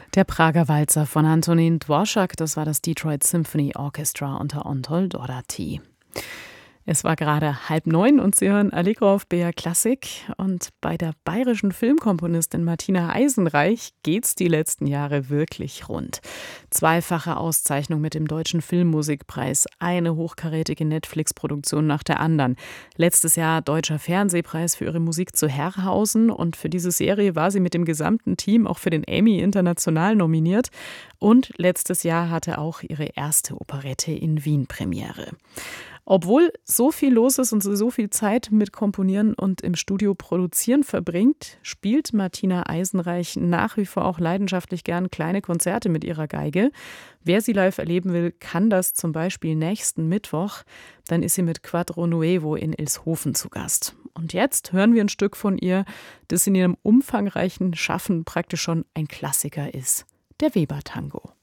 Der Prager Walzer von Antonín Dvořák, das war das Detroit Symphony Orchestra unter Anton Doherty. Es war gerade 8:30 und Sie hören Allegro auf BR Klassik. Und bei der bayerischen Filmkomponistin Martina Eisenreich geht's die letzten Jahre wirklich rund. Zweifache Auszeichnung mit dem Deutschen Filmmusikpreis, eine hochkarätige Netflix-Produktion nach der anderen. Letztes Jahr Deutscher Fernsehpreis für ihre Musik zu Herrhausen und für diese Serie war sie mit dem gesamten Team auch für den Emmy international nominiert. Und letztes Jahr hatte auch ihre erste Operette in Wien Premiere. Obwohl so viel los ist und sie so viel Zeit mit Komponieren und im Studio Produzieren verbringt, spielt Martina Eisenreich nach wie vor auch leidenschaftlich gern kleine Konzerte mit ihrer Geige. Wer sie live erleben will, kann das zum Beispiel nächsten Mittwoch. Dann ist sie mit Quadro Nuevo in Ilshofen zu Gast. Und jetzt hören wir ein Stück von ihr, das in ihrem umfangreichen Schaffen praktisch schon ein Klassiker ist. Der Weber-Tango.